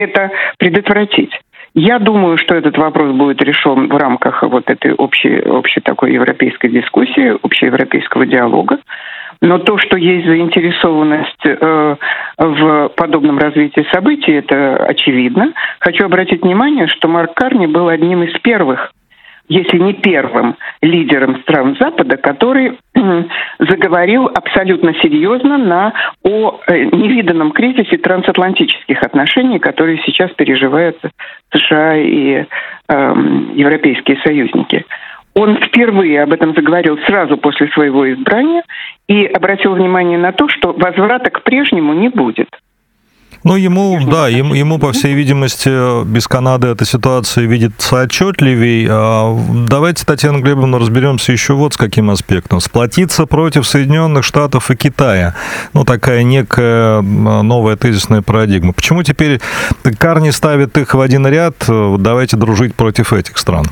это предотвратить. Я думаю, что этот вопрос будет решен в рамках вот этой общей такой европейской дискуссии, общеевропейского диалога. Но то, что есть заинтересованность в подобном развитии событий, это очевидно. Хочу обратить внимание, что Марк Карни был одним из первых, если не первым, лидером стран Запада, который заговорил абсолютно серьезно о невиданном кризисе трансатлантических отношений, которые сейчас переживают США и европейские союзники. Он впервые об этом заговорил сразу после своего избрания и обратил внимание на то, что возврата к прежнему не будет. Ну, ему, по всей видимости, без Канады эта ситуация видится отчетливей. Давайте, Татьяна Глебовна, разберемся еще вот с каким аспектом. Сплотиться против Соединенных Штатов и Китая. Ну, такая некая новая тезисная парадигма. Почему теперь Карни ставит их в один ряд? Давайте дружить против этих стран.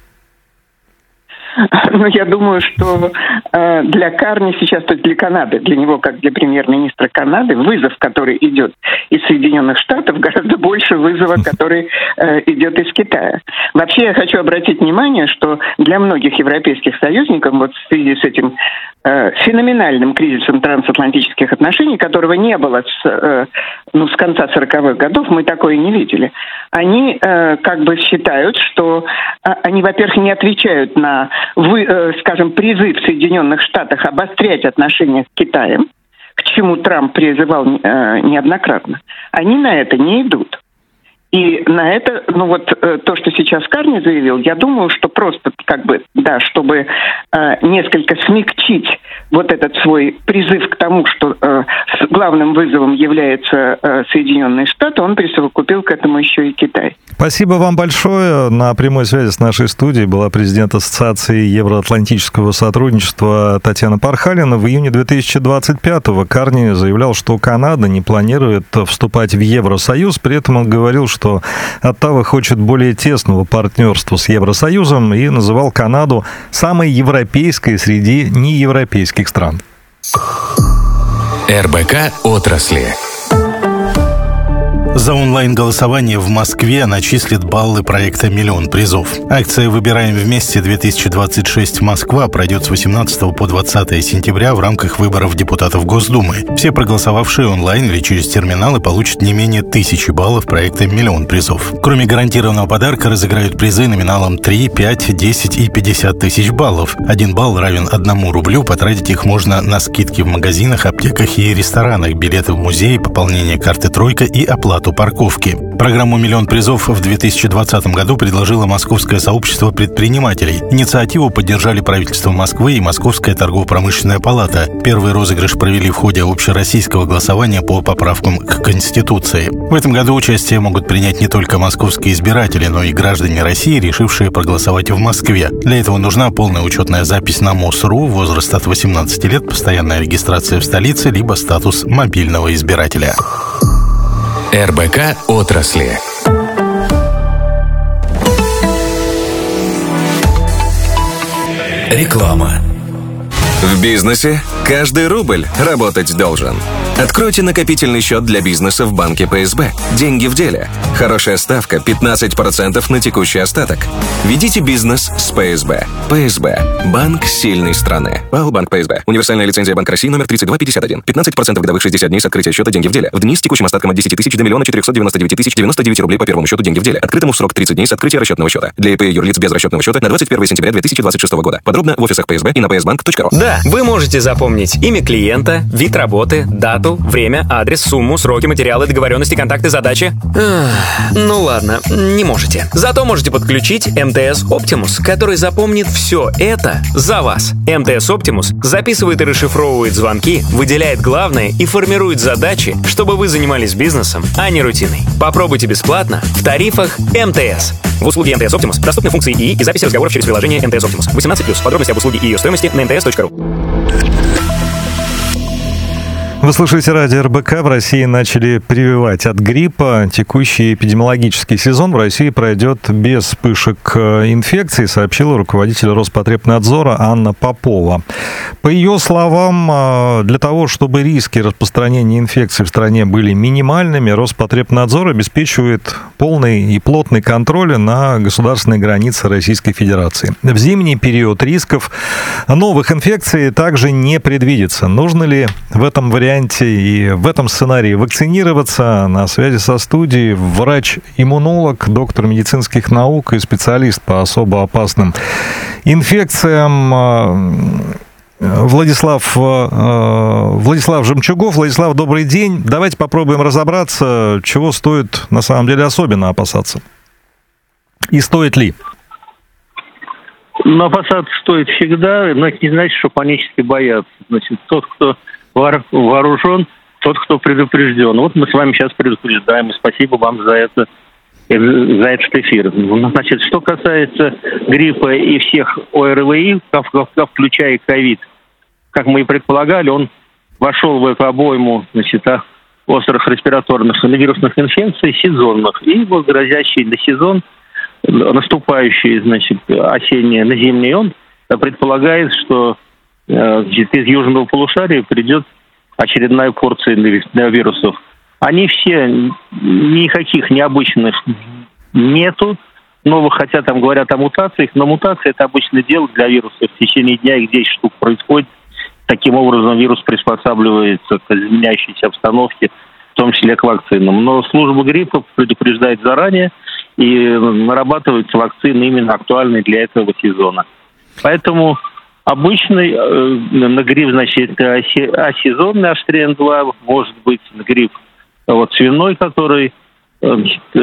Ну, я думаю, что для Карни сейчас, то есть для Канады, для него, как для премьер-министра Канады, вызов, который идет из Соединенных Штатов, гораздо больше вызова, который идет из Китая. Вообще, я хочу обратить внимание, что для многих европейских союзников, вот в связи с этим феноменальным кризисом трансатлантических отношений, которого не было с конца 40-х годов, мы такое не видели. Они как бы считают, что они, во-первых, не отвечают на, призыв в Соединенных Штатах обострять отношения с Китаем, к чему Трамп призывал неоднократно. Они на это не идут. И на это, то, что сейчас Карни заявил, я думаю, что просто чтобы несколько смягчить вот этот свой призыв к тому, что главным вызовом является Соединенные Штаты, он присовокупил к этому еще и Китай. Спасибо вам большое. На прямой связи с нашей студией была президент Ассоциации Евроатлантического сотрудничества Татьяна Пархалина. В июне 2025-го Карни заявлял, что Канада не планирует вступать в Евросоюз. При этом он говорил, что Оттава хочет более тесного партнерства с Евросоюзом и называл Канаду самой европейской среди неевропейских стран. РБК отрасли. За онлайн-голосование в Москве начислят баллы проекта «Миллион призов». Акция «Выбираем вместе 2026 Москва» пройдет с 18 по 20 сентября в рамках выборов депутатов Госдумы. Все проголосовавшие онлайн или через терминалы получат не менее 1000 баллов проекта «Миллион призов». Кроме гарантированного подарка разыграют призы номиналом 3, 5, 10 и 50 тысяч баллов. 1 балл равен 1 рублю, потратить их можно на скидки в магазинах, аптеках и ресторанах, билеты в музей, пополнение карты «Тройка» и оплату парковки. Программу «Миллион призов» в 2020 году предложило Московское сообщество предпринимателей. Инициативу поддержали правительство Москвы и Московская торгово-промышленная палата. Первый розыгрыш провели в ходе общероссийского голосования по поправкам к Конституции. В этом году участие могут принять не только московские избиратели, но и граждане России, решившие проголосовать в Москве. Для этого нужна полная учетная запись на МОС.ру, возраст от 18 лет, постоянная регистрация в столице, либо статус мобильного избирателя. РБК отрасли. Реклама. В бизнесе каждый рубль работать должен. Откройте накопительный счет для бизнеса в банке ПСБ. Деньги в деле. Хорошая ставка 15% на текущий остаток. Ведите бизнес с ПСБ. ПСБ. Банк сильной страны. ПАО Банк ПСБ. Универсальная лицензия Банк России номер 3251. 15% годовых 60 дней с открытия счета «Деньги в деле». В дни с текущим остатком от 10 тысяч до 1 499 099 рублей по первому счету «Деньги в деле». Открытому в срок 30 дней с открытия расчетного счета. Для ИП и юрлиц без расчетного счета на 21 сентября 2026 года. Подробно в офисах ПСБ и на psbank.ru. Да, вы можете запомнить имя клиента, вид работы, дату, время, адрес, сумму, сроки, материалы, договоренности, контакты, задачи. Ну ладно, не можете. Зато можете подключить МТС Optimus, который запомнит все это за вас. МТС Optimus записывает и расшифровывает звонки, выделяет главное и формирует задачи, чтобы вы занимались бизнесом, а не рутиной. Попробуйте бесплатно в тарифах МТС. В услуге МТС Optimus доступны функции ИИ и записи разговоров через приложение МТС Optimus. 18+. Подробности об услуге и ее стоимости на mts.ru. Вы слушаете радио РБК. В России начали прививать от гриппа. Текущий эпидемиологический сезон в России пройдет без вспышек инфекции, сообщила руководитель Роспотребнадзора Анна Попова. По ее словам, для того, чтобы риски распространения инфекции в стране были минимальными, Роспотребнадзор обеспечивает полный и плотный контроль на государственной границе Российской Федерации. В зимний период рисков новых инфекций также не предвидится. Нужно ли в этом варианте и в этом сценарии вакцинироваться? На связи со студией врач-иммунолог, доктор медицинских наук и специалист по особо опасным инфекциям Владислав Жемчугов. Владислав, добрый день. Давайте попробуем разобраться, чего стоит на самом деле особенно опасаться. И стоит ли? Но опасаться стоит всегда, но это не значит, что панически бояться. Значит, тот, кто вооружен, тот, кто предупрежден. Вот мы с вами сейчас предупреждаем, и спасибо вам за этот эфир. Значит, что касается гриппа и всех ОРВИ, включая ковид, как мы и предполагали, он вошел в эту обойму, значит, острых респираторных вирусных инфекций сезонных. И вот грозящий на сезон, наступающий, значит, осенний на зимний, он предполагает, что из южного полушария придет очередная порция вирусов. Они все, никаких необычных нету, новых, хотя там говорят о мутациях, но мутация — это обычное дело для вирусов. В течение дня их 10 штук происходит. Таким образом вирус приспосабливается к изменяющейся обстановке, в том числе к вакцинам. Но служба гриппа предупреждает заранее, и нарабатываются вакцины именно актуальные для этого сезона. Поэтому обычный грипп, значит, асезонный H3N2, может быть грипп свиной, который H1 и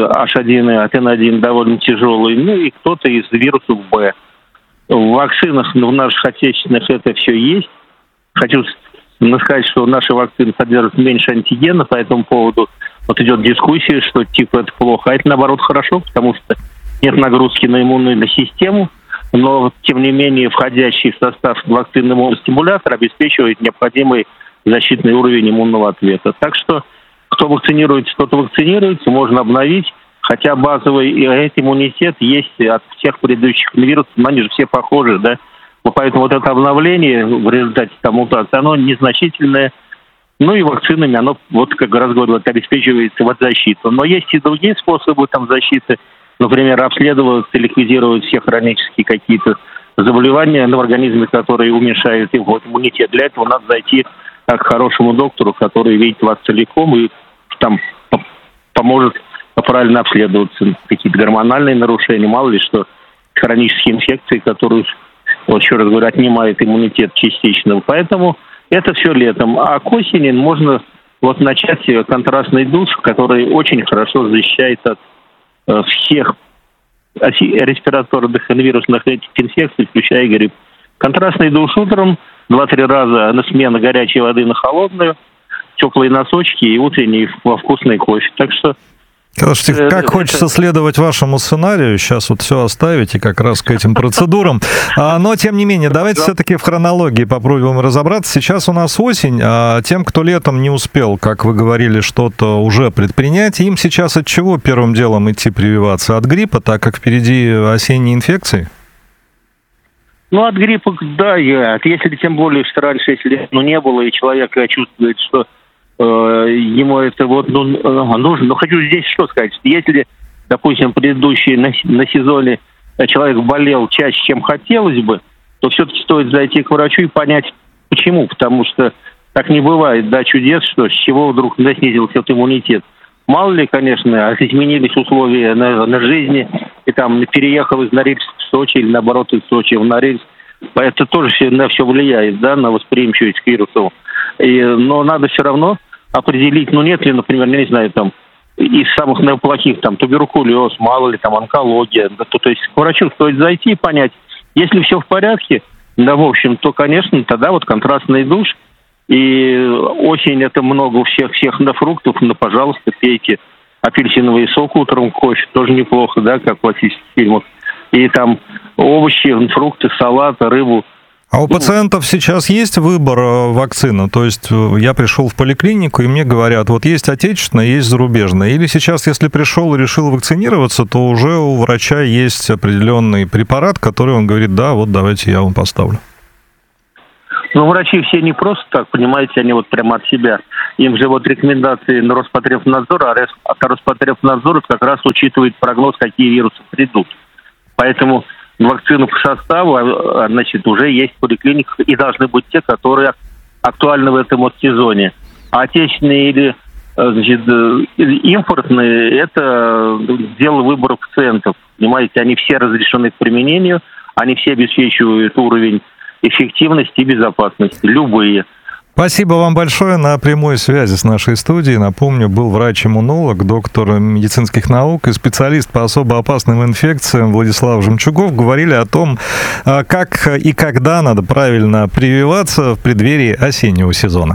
N1 довольно тяжелый, ну и кто-то из вирусов B. В вакцинах, в наших отечественных это все есть. Хочу сказать, что наши вакцины содержат меньше антигена, по этому поводу идет дискуссия, что типа это плохо, а это наоборот хорошо, потому что нет нагрузки на иммунную систему, но тем не менее входящий в состав вакцины иммуностимулятор обеспечивает необходимый защитный уровень иммунного ответа. Так что кто вакцинируется, тот вакцинируется, можно обновить, хотя базовый иммунитет есть от всех предыдущих вирусов, но они же все похожи, да. Поэтому вот это обновление в результате мутации, оно незначительное. Ну и вакцинами оно, вот как раз говорю, обеспечивается защиту. Но есть и другие способы защиты. Например, обследовать и ликвидировать все хронические какие-то заболевания в организме, которые уменьшают его иммунитет. Для этого надо зайти к хорошему доктору, который видит вас целиком и там поможет правильно обследоваться. Какие-то гормональные нарушения, мало ли что, хронические инфекции, которые, вот еще раз говорю, отнимают иммунитет частично. Поэтому это все летом. А к осени можно начать контрастный душ, который очень хорошо защищает от всех респираторных вирусных инфекций, включая грипп. Контрастный душ утром, 2-3 раза на смену горячей воды на холодную, теплые носочки и утренний во вкусный кофе. Так что Слушайте, как хочется следовать вашему сценарию, сейчас все оставить и как раз к этим процедурам. Но, тем не менее, давайте все-таки в хронологии попробуем разобраться. Сейчас у нас осень, а тем, кто летом не успел, как вы говорили, что-то уже предпринять, им сейчас от чего первым делом идти прививаться? От гриппа, так как впереди осенние инфекции? От гриппа, да, если тем более, что раньше, если не было, и человек чувствует, что ему это нужно. Но хочу здесь что сказать, что если, допустим, предыдущий на сезоне человек болел чаще, чем хотелось бы, то все-таки стоит зайти к врачу и понять, почему. Потому что так не бывает, чудес, что с чего вдруг снизился иммунитет. Мало ли, конечно, изменились условия на жизни, и переехал из Норильска в Сочи, или наоборот из Сочи в Норильск. Это тоже на все влияет, на восприимчивость к вирусу. Но надо все равно определить, нет ли, например, не знаю, из самых плохих, туберкулез, мало ли, онкология. То есть к врачу стоит зайти и понять, если все в порядке, в общем, то, конечно, тогда контрастный душ. И осень — это много всех фруктов, пожалуйста, пейте апельсиновый сок утром, кофе, тоже неплохо, как в классических фильмах. И овощи, фрукты, салат, рыбу. А у пациентов сейчас есть выбор вакцины? То есть я пришел в поликлинику, и мне говорят, вот есть отечественная, есть зарубежная. Или сейчас, если пришел и решил вакцинироваться, то уже у врача есть определенный препарат, который он говорит, да, вот давайте я вам поставлю. Ну, врачи все не просто так, понимаете, они вот прямо от себя. Им же вот рекомендации на Роспотребнадзор, а Роспотребнадзор как раз учитывает прогноз, какие вирусы придут. Поэтому вакцину по составу, значит, уже есть в поликлиниках, и должны быть те, которые актуальны в этом вот сезоне. А отечественные или, значит, импортные, это дело выбора пациентов. Понимаете, они все разрешены к применению, они все обеспечивают уровень эффективности и безопасности, любые. Спасибо вам большое. На прямой связи с нашей студией, напомню, был врач-иммунолог, доктор медицинских наук и специалист по особо опасным инфекциям Владислав Жемчугов. Говорили о том, как и когда надо правильно прививаться в преддверии осеннего сезона.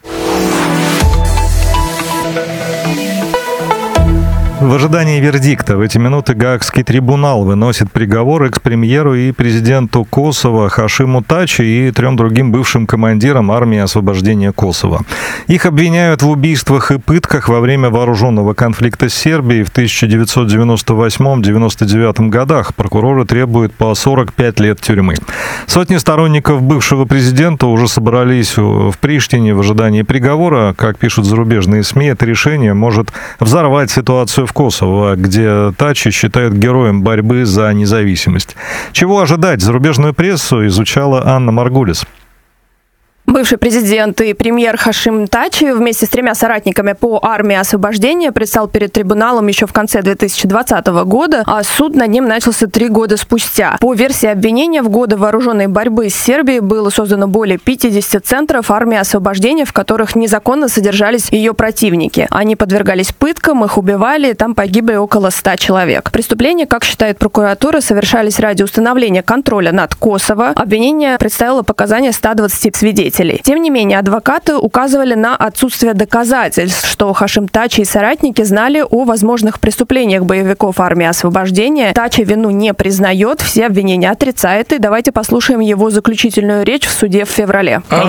В ожидании вердикта в эти минуты Гаагский трибунал выносит приговор экс-премьеру и президенту Косово Хашиму Тачи и 3 другим бывшим командирам армии освобождения Косово. Их обвиняют в убийствах и пытках во время вооруженного конфликта с Сербией в 1998-1999 годах. Прокуроры требуют по 45 лет тюрьмы. Сотни сторонников бывшего президента уже собрались в Приштине в ожидании приговора. Как пишут зарубежные СМИ, это решение может взорвать ситуацию в Косово, где Тачи считают героем борьбы за независимость. Чего ожидать? Зарубежную прессу изучала Анна Маргулис. Бывший президент и премьер Хашим Тачи вместе с 3 соратниками по армии освобождения предстал перед трибуналом еще в конце 2020 года, а суд над ним начался 3 года спустя. По версии обвинения, в годы вооруженной борьбы с Сербией было создано более 50 центров армии освобождения, в которых незаконно содержались ее противники. Они подвергались пыткам, их убивали, и там погибли около 100 человек. Преступления, как считает прокуратура, совершались ради установления контроля над Косово. Обвинение представило показания 120 свидетелей. Тем не менее, адвокаты указывали на отсутствие доказательств, что Хашим Тачи и соратники знали о возможных преступлениях боевиков армии освобождения. Тачи вину не признает, все обвинения отрицает. И давайте послушаем его заключительную речь в суде в феврале. Во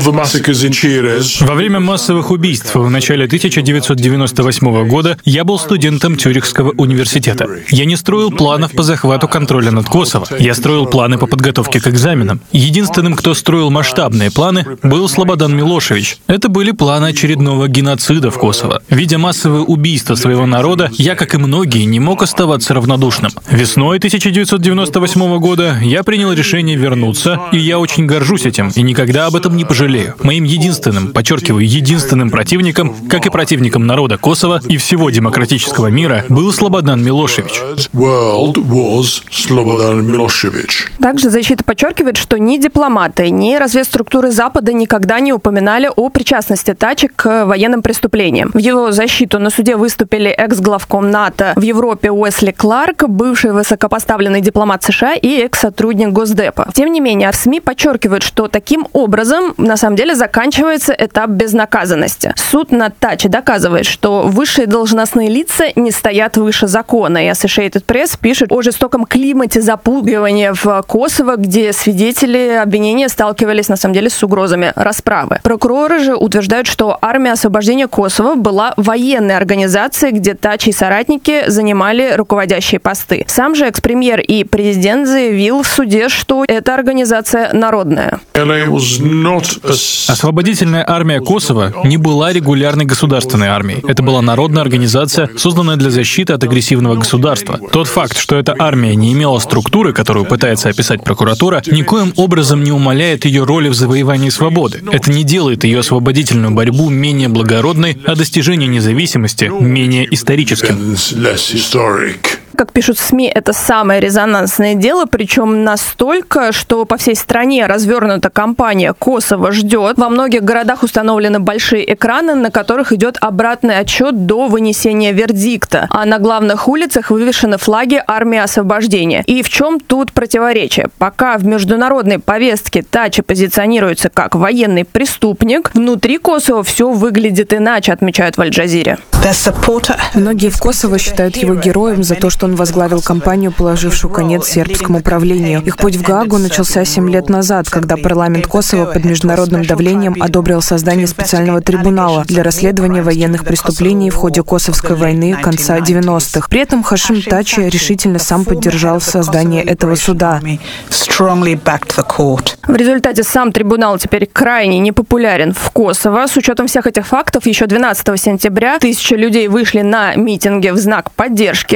время массовых убийств в начале 1998 года я был студентом Цюрихского университета. Я не строил планов по захвату контроля над Косово. Я строил планы по подготовке к экзаменам. Единственным, кто строил масштабные планы, был Слободан Милошевич. Это были планы очередного геноцида в Косово. Видя массовые убийства своего народа, я, как и многие, не мог оставаться равнодушным. Весной 1998 года я принял решение вернуться, и я очень горжусь этим, и никогда об этом не пожалею. Моим единственным, подчеркиваю, единственным противником, как и противником народа Косово и всего демократического мира, был Слободан Милошевич. Также защита подчеркивает, что ни дипломаты, ни разведструктуры Запада никогда не упоминали о причастности Тачи к военным преступлениям. В его защиту на суде выступили экс-главком НАТО в Европе Уэсли Кларк, бывший высокопоставленный дипломат США и экс-сотрудник Госдепа. Тем не менее, в СМИ подчеркивают, что таким образом на самом деле заканчивается этап безнаказанности. Суд над Тачи доказывает, что высшие должностные лица не стоят выше закона. И Associated Press пишет о жестоком климате запугивания в Косово, где свидетели обвинения сталкивались на самом деле с угрозами расправы. Прокуроры же утверждают, что армия освобождения Косово была военной организацией, где Тачи и соратники занимали руководящие посты. Сам же экс-премьер и президент заявил в суде, что эта организация народная. Освободительная армия Косово не была регулярной государственной армией. Это была народная организация, созданная для защиты от агрессивного государства. Тот факт, что эта армия не имела структуры, которую пытается описать прокуратура, никоим образом не умаляет ее роли в завоевании свободы. Это не делает ее освободительную борьбу менее благородной, а достижение независимости менее историческим. Как пишут СМИ, это самое резонансное дело, причем настолько, что по всей стране развернута кампания «Косово ждет». Во многих городах установлены большие экраны, на которых идет обратный отсчет до вынесения вердикта, а на главных улицах вывешены флаги армии освобождения. И в чем тут противоречие? Пока в международной повестке Тачи позиционируется как военный преступник, внутри Косово все выглядит иначе, отмечают в Аль-Джазире. Многие в Косово считают его героем за то, что он возглавил кампанию, положившую конец сербскому правлению. Их путь в Гаагу начался 7 лет назад, когда парламент Косово под международным давлением одобрил создание специального трибунала для расследования военных преступлений в ходе Косовской войны конца 90-х. При этом Хашим Тачи решительно сам поддержал создание этого суда. В результате сам трибунал теперь крайне непопулярен в Косово. С учетом всех этих фактов, еще 12 сентября 1000 людей вышли на митинги в знак поддержки